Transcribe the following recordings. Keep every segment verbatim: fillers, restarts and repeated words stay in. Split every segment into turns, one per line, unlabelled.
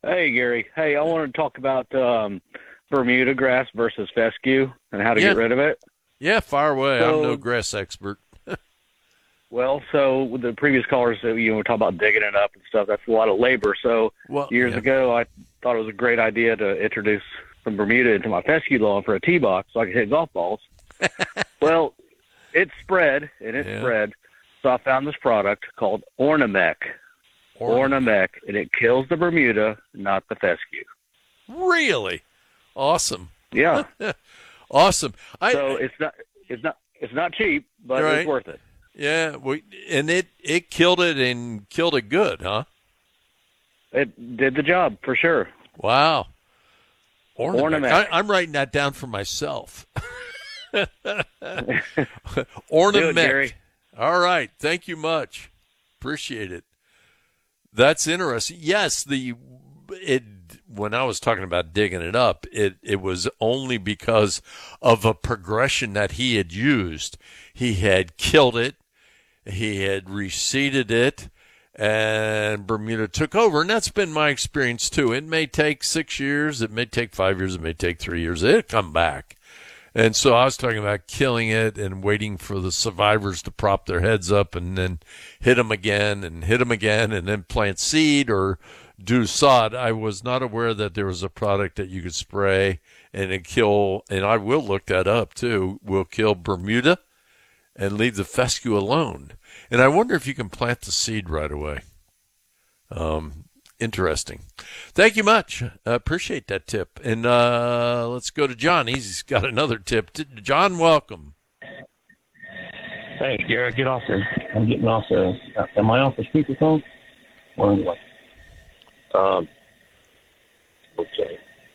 Hey, Gary. Hey, I wanted to talk about um, Bermuda grass versus fescue and how to
Yeah,
get rid of it.
yeah, far away. I'm no
So,
grass expert.
well, so with the previous callers, uh, you know, we talk about digging it up and stuff. That's a lot of labor. So
Well,
years
yeah.
ago, I thought it was a great idea to introduce some Bermuda into my fescue lawn for a tee box so I could hit golf balls. Well, it spread, and it
Yeah.
spread. So I found this product called Ornamec.
Ornament.
Ornamec, and it kills the Bermuda, not the fescue.
Really? Awesome.
Yeah.
Awesome. I
So it's not it's not it's not cheap, but
Right.
it's worth it.
yeah, we and it it killed it and killed it good, huh?
It did the job for sure.
Wow. Ornament.
Ornament.
I, I'm writing that down for myself.
Do
Ornament.
it, Gary.
All right. Thank you much. Appreciate it. That's interesting. Yes, the it when I was talking about digging it up, it it was only because of a progression that he had used. He had killed it, he had reseeded it, and Bermuda took over. And that's been my experience too. It may take six years, it may take five years, it may take three years. It'll come back. And so I was talking about killing it and waiting for the survivors to prop their heads up and then hit them again and hit them again and then plant seed or do sod. I was not aware that there was a product that you could spray and it kill, and I will look that up too, will kill Bermuda and leave the fescue alone. And I wonder if you can plant the seed right away. Um, Interesting. Thank you much. I appreciate that tip. And uh, let's go to John. He's got another tip. John, welcome.
Thanks, Gary. Get off there. I'm getting off the. Uh, am I off the speakerphone? Or anyway. Um. Okay.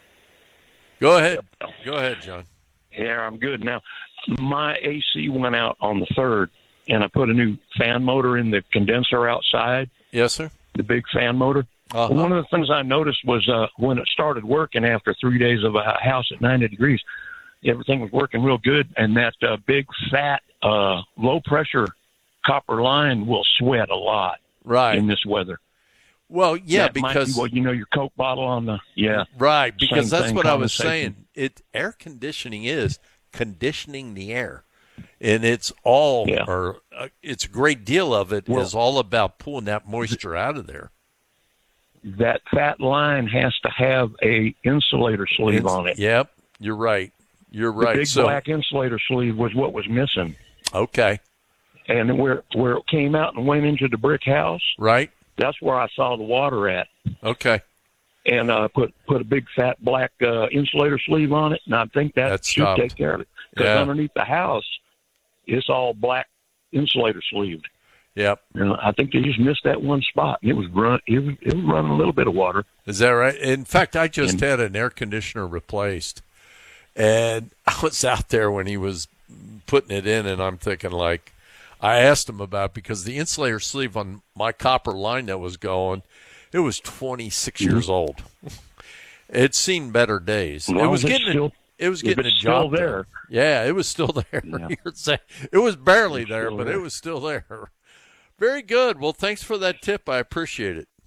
Go ahead. Go ahead, John.
Yeah, I'm good now. My A C went out on the third, and I put a new fan motor in the condenser outside.
Yes, sir.
The big fan motor.
Uh-huh.
One of the things I noticed was uh, when it started working after three days of a house at ninety degrees, everything was working real good, and that uh, big, fat, uh, low-pressure copper line will sweat a lot
Right.
in this weather.
Well, yeah,
That
because
might be what you know, your Coke bottle on the yeah,
right, because
same
that's
thing,
what I was
condensation.
saying. It air conditioning is conditioning the air, and it's all
Yeah.
or uh, it's a great deal of it
Well-
is all about pulling that moisture out of there.
That fat line has to have a insulator sleeve
It's-
on it.
Yep, you're right. You're
The
right.
big
so
black insulator sleeve was what was missing,
okay,
and where where it came out and went into the brick house,
right.
that's where I saw the water at.
Okay,
And uh, put put a big fat black uh, insulator sleeve on it, and I think that,
That
should
stopped.
take care of it. Because
Yeah.
underneath the house, it's all black insulator sleeved,
yep.
and I think they just missed that one spot. And it was run it was, it was running a little bit of water.
Is that right? In fact, I just
And-
had an air conditioner replaced, and I was out there when he was putting it in, and I'm thinking, like, I asked him about because the insulator sleeve on my copper line that was going, it was twenty-six
Mm-hmm.
years old. It's seen better days.
Well,
it was
if it's
getting
still-
it was
if
getting a
it's
job
still
done.
there.
Yeah, it was still there.
Yeah.
You're saying- it was barely
It's
there,
still
but
there.
it was still there. Very good. Well, thanks for that tip. I appreciate it.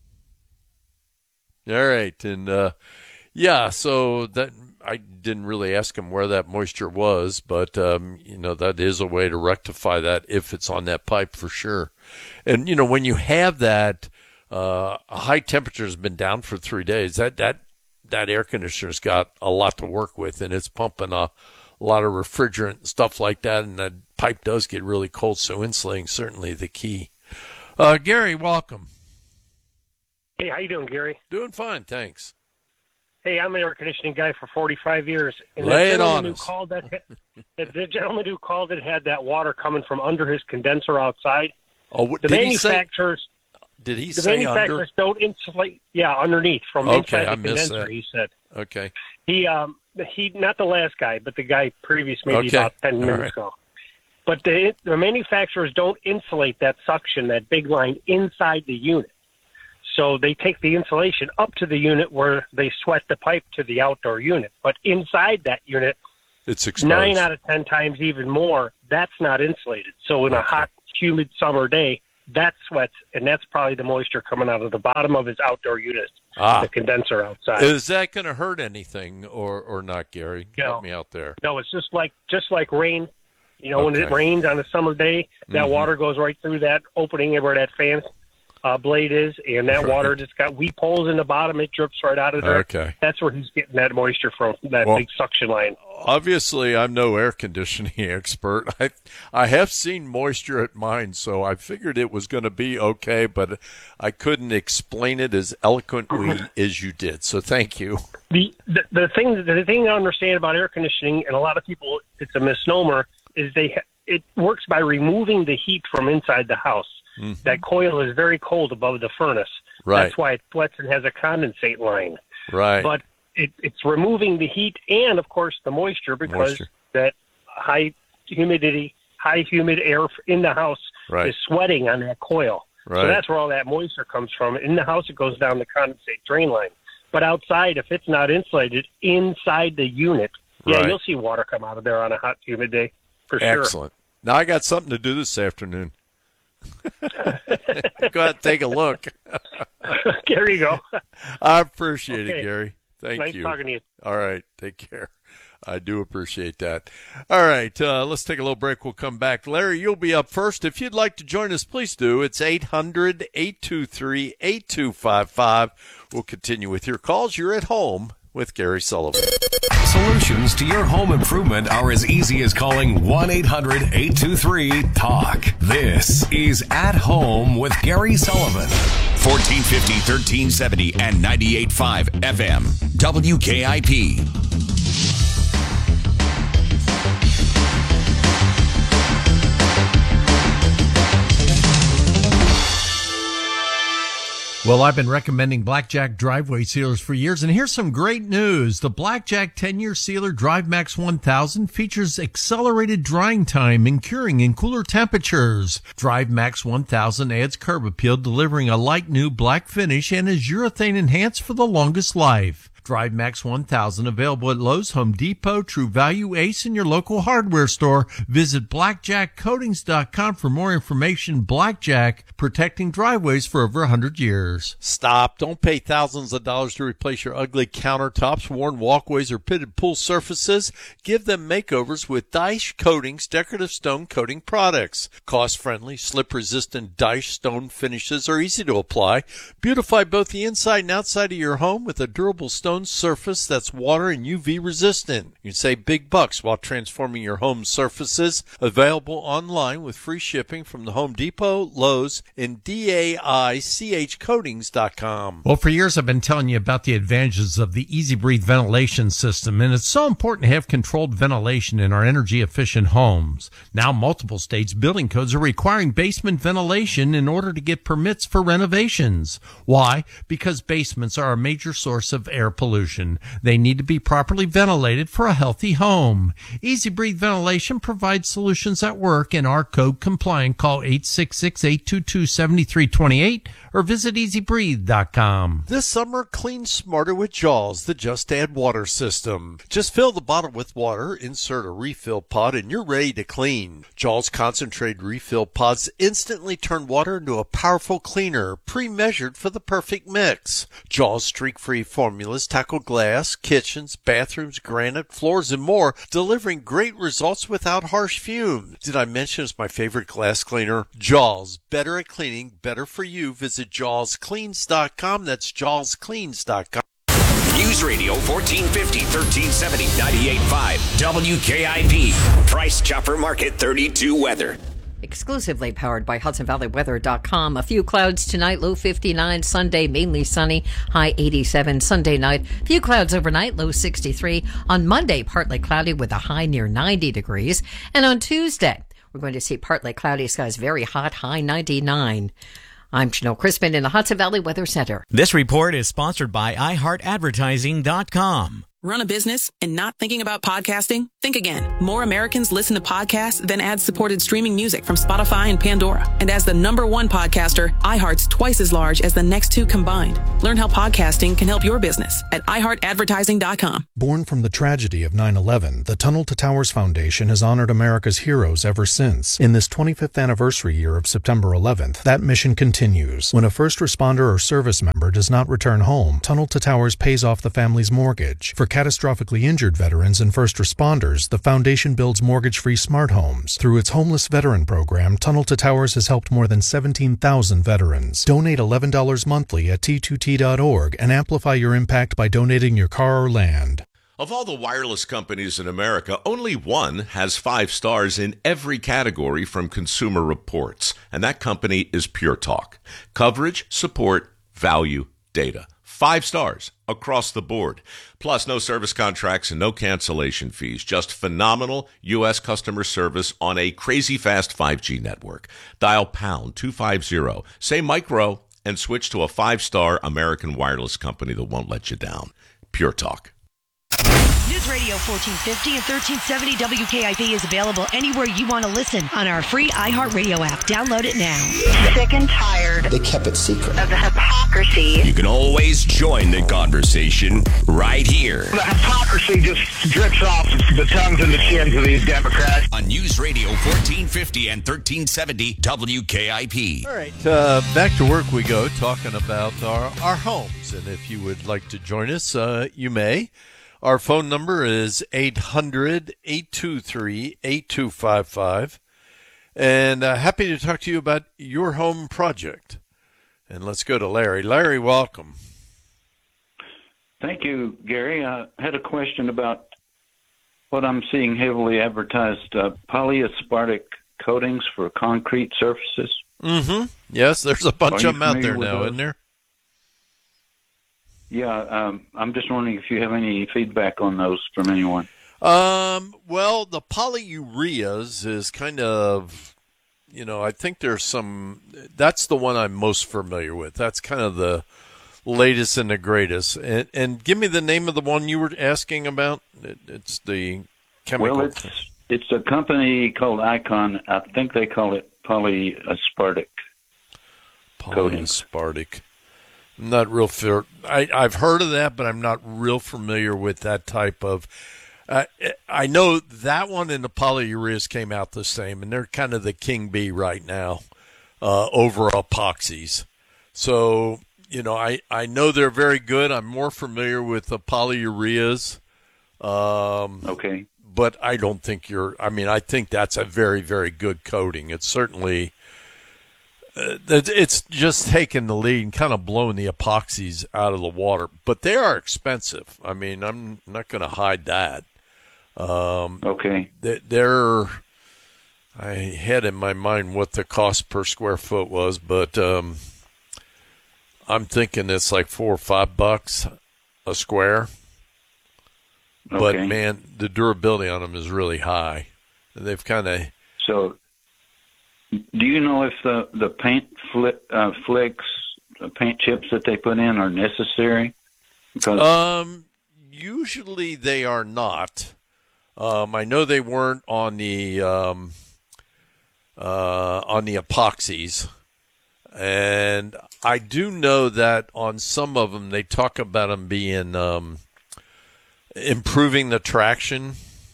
All right, and uh, yeah, so that I didn't really ask him where that moisture was, but um, you know that is a way to rectify that if it's on that pipe for sure. And you know when you have that uh, a high temperature has been down for three days, that that that air conditioner's got a lot to work with, and it's pumping a, a lot of refrigerant and stuff like that, and that pipe does get really cold. So insulating certainly the key. Uh, Gary, welcome.
Hey, how you doing, Gary?
Doing fine, thanks.
Hey, I'm an air conditioning guy for forty-five years. And
Lay
the
it
gentleman
on
who
us.
Called that, the gentleman who called it had that water coming from under his condenser outside.
Oh, what,
The
did he say?
manufacturers,
Did he
the
say
manufacturers
under?
don't insulate. Yeah, underneath from
Okay,
inside the
I missed
condenser.
that.
He said
Okay.
he um he not the last guy, but the guy previous, maybe
Okay,
about ten
all
minutes
right.
ago. But the the manufacturers don't insulate that suction, that big line inside the unit. So they take the insulation up to the unit where they sweat the pipe to the outdoor unit. But inside that unit,
It's exposed.
nine out of ten times even more, that's not insulated. So in a
Okay.
hot, humid summer day, that sweats, and that's probably the moisture coming out of the bottom of his outdoor unit,
Ah.
the condenser outside.
Is that going to hurt anything or, or not, Gary?
No.
Help me out there.
No, it's just like just like rain. You know, when
Okay.
it rains on a summer day, that
Mhm.
water goes right through that opening where that fan uh, blade is, and that
Right.
water just got weep holes in the bottom. It drips right out of there.
Okay.
That's where he's getting that moisture from, that
Well-
big suction line.
Obviously, I'm no air conditioning expert. I I have seen moisture at mine, so I figured it was going to be okay, but I couldn't explain it as eloquently as you did. So thank you.
The, the the thing the thing I understand about air conditioning, and a lot of people, it's a misnomer, is they ha- it works by removing the heat from inside the house.
Mhm.
That coil is very cold above the furnace.
Right.
That's why it sweats and has a condensate line.
Right.
But it, it's removing the heat and, of course, the moisture, because
Moisture.
that high humidity, high humid air in the house
Right.
is sweating on that coil.
Right.
So that's where all that moisture comes from. In the house, it goes down the condensate drain line. But outside, if it's not insulated inside the unit, yeah,
Right.
you'll see water come out of there on a hot, humid day for sure.
Excellent. Now I got something to do this afternoon. Go ahead and take a look.
There you go.
I appreciate
Okay.
it, Gary. Thank
Nice
you.
talking to you.
All right. Take care. I do appreciate that. All right. Uh, let's take a little break. We'll come back. Larry, you'll be up first. If you'd like to join us, please do. It's eight hundred, eight two three, eight two five five. We'll continue with your calls. You're at home with Gary Sullivan.
Solutions to your home improvement are as easy as calling one eight hundred, eight two three, talk. This is At Home with Gary Sullivan.
fourteen fifty, thirteen seventy, and ninety-eight point five F M. W K I P.
Well, I've been recommending Blackjack driveway sealers for years, and here's some great news. The Blackjack ten-year sealer DriveMax one thousand features accelerated drying time and curing in cooler temperatures. DriveMax one thousand adds curb appeal, delivering a light new black finish, and is urethane enhanced for the longest life. DriveMax one thousand available at Lowe's, Home Depot, True Value, Ace, and your local hardware store. Visit blackjack coatings dot com for more information. Blackjack, protecting driveways for over one hundred years.
Stop. Don't pay thousands of dollars to replace your ugly countertops, worn walkways, or pitted pool surfaces. Give them makeovers with Dyche Coatings decorative stone coating products. Cost-friendly, slip-resistant Dyche stone finishes are easy to apply. Beautify both the inside and outside of your home with a durable stone surface that's water and U V resistant. You can save big bucks while transforming your home surfaces. Available online with free shipping from the Home Depot, Lowe's, and D A I C H coatings dot com.
Well, for years I've been telling you about the advantages of the Easy Breathe ventilation system, and it's so important to have controlled ventilation in our energy-efficient homes. Now, multiple states' building codes are requiring basement ventilation in order to get permits for renovations. Why? Because basements are a major source of air pollution. Pollution. They need to be properly ventilated for a healthy home. Easy Breathe Ventilation provides solutions that work and are code compliant. Call eight six six, eight two two, seven three two eight or visit easy breathe dot com.
This summer, clean smarter with Jaws, the Just Add Water system. Just fill the bottle with water, insert a refill pod, and you're ready to clean. Jaws concentrated refill pods instantly turn water into a powerful cleaner, pre-measured for the perfect mix. Jaws streak-free formulas tackle glass, kitchens, bathrooms, granite, floors, and more, delivering great results without harsh fumes. Did I mention it's my favorite glass cleaner? Jaws, better at cleaning, better for you. Visit jaws cleans dot com. That's jaws cleans dot com.
News Radio fourteen fifty, thirteen seventy, ninety-eight point five W K I P. Price Chopper Market thirty-two weather.
Exclusively powered by Hudson Valley Weather dot com. A few clouds tonight, low fifty-nine. Sunday, mainly sunny, high eighty-seven. Sunday night, few clouds overnight, low sixty-three. On Monday, partly cloudy with a high near ninety degrees. And on Tuesday, we're going to see partly cloudy skies, very hot, high ninety-nine. I'm Janelle Crispin in the Hudson Valley Weather Center.
This report is sponsored by i heart advertising dot com. Run a business and not thinking about podcasting? Think again. More Americans listen to podcasts than ad-supported streaming music from Spotify and Pandora. And as the number one podcaster, iHeart's twice as large as the next two combined. Learn how podcasting can help your business at i heart advertising dot com.
Born from the tragedy of nine eleven, the Tunnel to Towers Foundation has honored America's heroes ever since. In this twenty-fifth anniversary year of September eleventh, that mission continues. When a first responder or service member does not return home, Tunnel to Towers pays off the family's mortgage. For catastrophically injured veterans and first responders, the foundation builds mortgage-free smart homes. Through its homeless veteran program, Tunnel to Towers has helped more than seventeen thousand veterans. Donate eleven dollars monthly at T two T dot org and amplify your impact by donating your car or land.
Of all the wireless companies in America, only one has five stars in every category from Consumer Reports, and that company is Pure Talk. Coverage, support, value, data. Five stars across the board. Plus, no service contracts and no cancellation fees. Just phenomenal U S customer service on a crazy fast five G network. Dial pound two fifty, say micro, and switch to a five-star American wireless company that won't let you down. Pure Talk.
News Radio fourteen fifty and thirteen seventy W K I P is available anywhere you want to listen on our free iHeartRadio app. Download it now.
Sick and tired.
They kept it secret.
Of the hypocrisy.
You can always join the conversation right here.
The hypocrisy just drips off the tongues and the chins of these Democrats.
On News Radio fourteen fifty and thirteen seventy W K I P.
All right, uh, back to work we go, talking about our, our homes. And if you would like to join us, uh, you may. Our phone number is eight hundred, eight two three, eight two five five. And uh, happy to talk to you about your home project. And let's go to Larry. Larry, welcome.
Thank you, Gary. I had a question about what I'm seeing heavily advertised, uh, polyaspartic coatings for concrete surfaces.
Mm-hmm. Yes, there's a bunch
Are
of
you
them out there
familiar with
now,
those?
isn't there?
Yeah, um, I'm just wondering if you have any feedback on those from anyone.
Um, well, the polyureas is kind of, you know, I think there's some, that's the one I'm most familiar with. That's kind of the latest and the greatest. And, and give me the name of the one you were asking about. It, it's the chemical.
Well, it's, it's a company called Icon. I think they call it polyaspartic coatings.
Polyaspartic. I'm not real fair. I, I've heard of that, but I'm not real familiar with that type of. Uh, I know that one and the polyureas came out the same, and they're kind of the king bee right now uh, over epoxies. So, you know, I, I know they're very good. I'm more familiar with the polyureas. Um,
okay.
But I don't think you're. I mean, I think that's a very, very good coating. It's certainly. Uh, it's just taking the lead and kind of blowing the epoxies out of the water. But they are expensive. I mean, I'm not going to hide that. Um,
okay.
They're, I had in my mind what the cost per square foot was, but um, I'm thinking it's like four or five bucks a square.
Okay.
But, man, the durability on them is really high. They've kind of...
So... Do you know if the, the paint fl- uh, flicks, the paint chips that they put in are necessary? Because
um, usually they are not. Um, I know they weren't on the um, uh, on the epoxies, and I do know that on some of them they talk about them being um, improving the traction.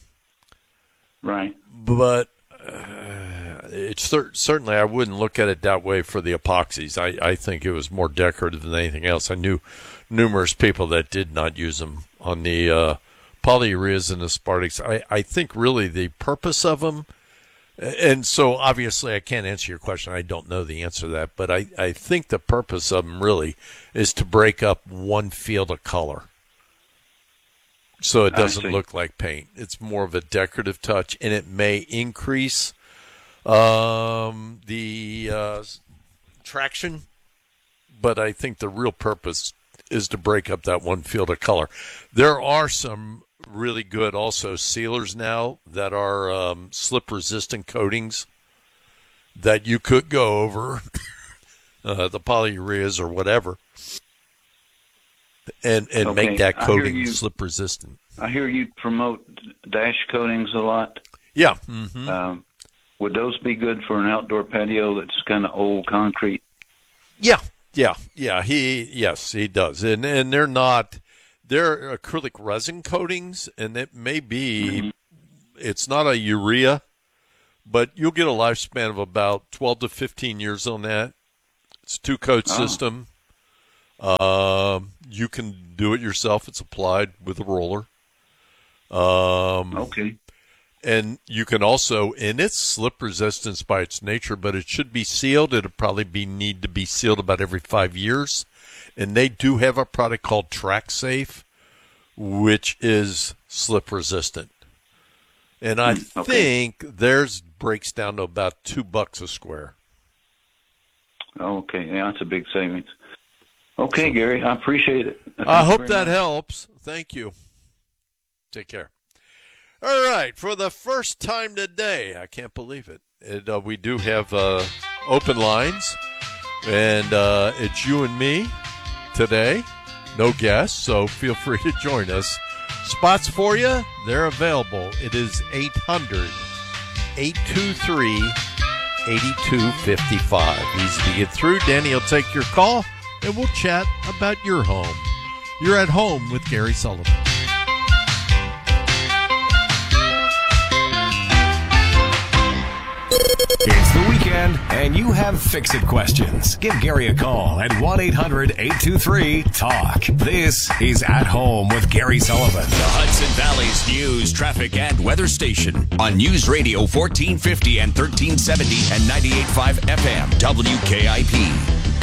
Right,
but. Uh, It's cer- certainly I wouldn't look at it that way for the epoxies. I, I think it was more decorative than anything else. I knew numerous people that did not use them on the uh, polyureas and aspartics. I, I think really the purpose of them, and so obviously I can't answer your question. I don't know the answer to that, but I, I think the purpose of them really is to break up one field of color so it doesn't look like paint. It's more of a decorative touch, and it may increase Um, the uh, traction, but I think the real purpose is to break up that one field of color. There are some really good also sealers now that are um, slip-resistant coatings that you could go over uh, the polyureas or whatever, and and
Okay.
make that
I hear
coating
you-
slip resistant.
I hear you promote dash coatings a lot.
Yeah. Mm-hmm.
Um, would those be good for an outdoor patio that's kind of old concrete?
Yeah, yeah, yeah. He yes, he does, and and they're not they're acrylic resin coatings, and it may be
Mm-hmm.
it's not a urea, but you'll get a lifespan of about twelve to fifteen years on that. It's a two coat
Oh.
system. Um, you can do it yourself. It's applied with a roller. Um,
Okay.
And you can also, and it's slip resistance by its nature, but it should be sealed. It'll probably be need to be sealed about every five years. And they do have a product called Track Safe, which is slip resistant. And I
okay.
think theirs breaks down to about two bucks a square.
Okay. Yeah, that's a big savings. Okay, Gary, I appreciate it. Thank
I
you
hope
very
that
much.
helps. Thank you. Take care. All right, for the first time today, I can't believe it. it uh, we do have uh, open lines, and uh, it's you and me today. No guests, so feel free to join us. Spots for you, they're available. It is eight hundred, eight two three, eight two five five. Easy to get through. Danny will take your call, and we'll chat about your home. You're at home with Gary Sullivan.
It's the weekend, and you have fix-it questions. Give Gary a call at one eight hundred, eight two three, talk. This is At Home with Gary Sullivan.
The Hudson Valley's news, traffic, and weather station on News Radio fourteen fifty and thirteen seventy and ninety-eight point five F M W K I P.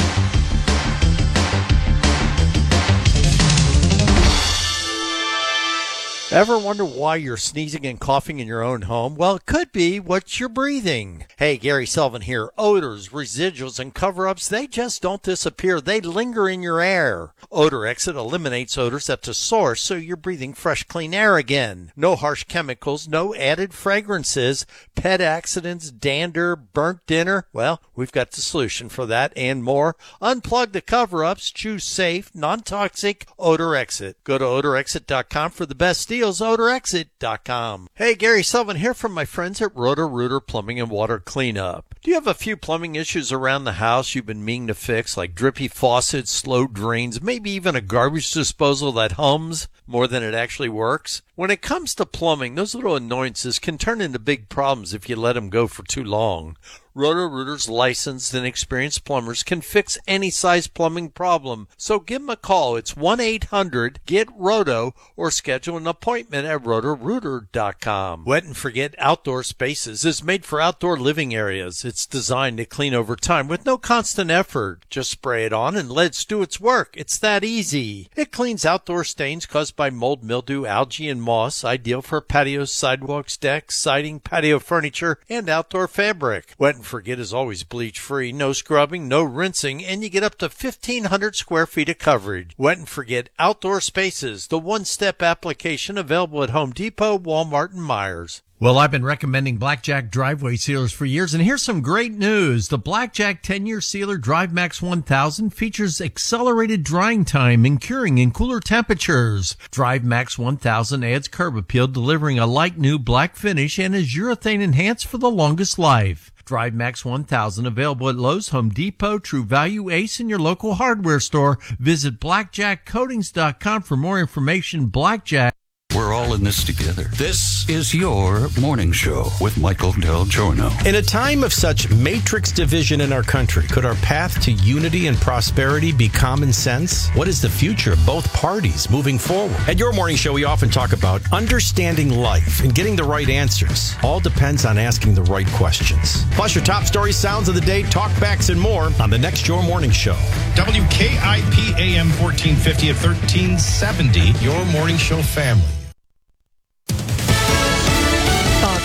Ever wonder why you're sneezing and coughing in your own home? Well, it could be what you're breathing. Hey, Gary Sullivan here. Odors, residuals, and cover-ups, they just don't disappear. They linger in your air. Odor Exit eliminates odors at the source, so you're breathing fresh, clean air again. No harsh chemicals, no added fragrances, pet accidents, dander, burnt dinner. Well, we've got the solution for that and more. Unplug the cover-ups. Choose safe, non-toxic Odor Exit. Go to odor exit dot com for the best deals. odor exit dot com. Hey, Gary Sullivan here from my friends at Roto-Rooter Plumbing and Water Cleanup. Do you have a few plumbing issues around the house you've been meaning to fix, like drippy faucets, slow drains, maybe even a garbage disposal that hums more than it actually works? When it comes to plumbing, those little annoyances can turn into big problems if you let them go for too long. Roto-Rooter's licensed and experienced plumbers can fix any size plumbing problem. So give them a call. It's one eight hundred get roto or schedule an appointment at roto rooter dot com. Wet and Forget Outdoor Spaces is made for outdoor living areas. It's designed to clean over time with no constant effort. Just spray it on and let it do its work. It's that easy. It cleans outdoor stains caused by mold, mildew, algae, and moss, ideal for patios, sidewalks, decks, siding, patio furniture, and outdoor fabric. Wet and Forget is always bleach-free, no scrubbing, no rinsing, and you get up to fifteen hundred square feet of coverage. Wet and Forget Outdoor Spaces, the one-step application available at Home Depot, Walmart, and Myers.
Well, I've been recommending Blackjack driveway sealers for years, and here's some great news. The Blackjack ten-year sealer DriveMax one thousand features accelerated drying time and curing in cooler temperatures. DriveMax one thousand adds curb appeal, delivering a light new black finish, and is urethane enhanced for the longest life. DriveMax one thousand available at Lowe's, Home Depot, True Value, Ace, and your local hardware store. Visit blackjack coatings dot com for more information. Blackjack.
We're all in this together. This is your morning show with Michael Del Giorno.
In a time of such matrix division in our country, could our path to unity and prosperity be common sense? What is the future of both parties moving forward? At your morning show, we often talk about understanding life and getting the right answers. All depends on asking the right questions. Plus your top stories, sounds of the day, talkbacks, and more on the next Your Morning Show.
W K I P A M fourteen fifty and thirteen seventy, Your Morning Show family.
Fox News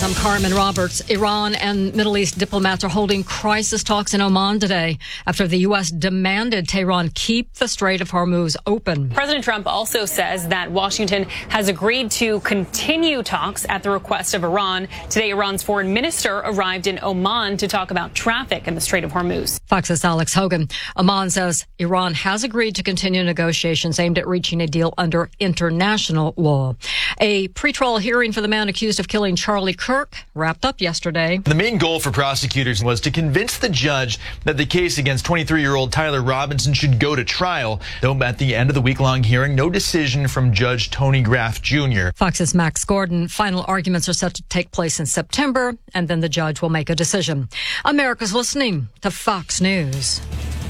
News. I'm Carmen Roberts. Iran and Middle East diplomats are holding crisis talks in Oman today after the U S demanded Tehran keep the Strait of Hormuz open.
President Trump also says that Washington has agreed to continue talks at the request of Iran. Today, Iran's foreign minister arrived in Oman to talk about traffic in the Strait of Hormuz.
Fox's Alex Hogan. Oman says Iran has agreed to continue negotiations aimed at reaching a deal under international law. A pretrial hearing for the man accused of killing Charlie Kirk wrapped up yesterday.
The main goal for prosecutors was to convince the judge that the case against twenty-three-year-old Tyler Robinson should go to trial. Though at the end of the week-long hearing, no decision from Judge Tony Graff Junior
Fox's Max Gordon. Final arguments are set to take place in September, and then the judge will make a decision. America's listening to Fox News.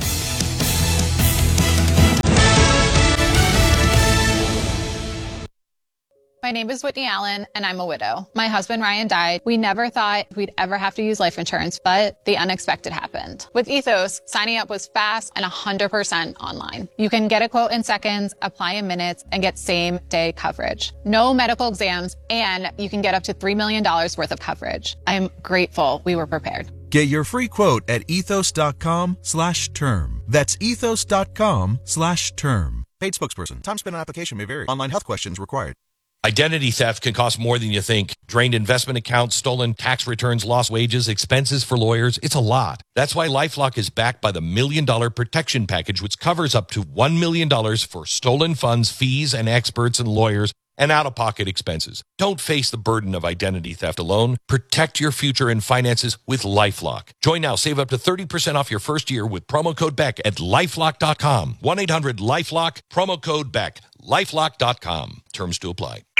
My name is Whitney Allen, and I'm a widow. My husband, Ryan, died. We never thought we'd ever have to use life insurance, but the unexpected happened. With Ethos, signing up was fast and one hundred percent online. You can get a quote in seconds, apply in minutes, and get same-day coverage. No medical exams, and you can get up to three million dollars worth of coverage. I'm grateful we were prepared.
Get your free quote at ethos.com slash term. That's ethos.com slash term. Paid spokesperson. Time spent on application may vary. Online health questions required.
Identity theft can cost more than you think. Drained investment accounts, stolen tax returns, lost wages, expenses for lawyers. It's a lot. That's why LifeLock is backed by the Million Dollar Protection Package, which covers up to one million dollars for stolen funds, fees, and experts and lawyers, and out-of-pocket expenses. Don't face the burden of identity theft alone. Protect your future and finances with LifeLock. Join now. Save up to thirty percent off your first year with promo code Beck at lifelock dot com. one eight hundred lifelock, promo code Beck. lifelock dot com. Terms to apply.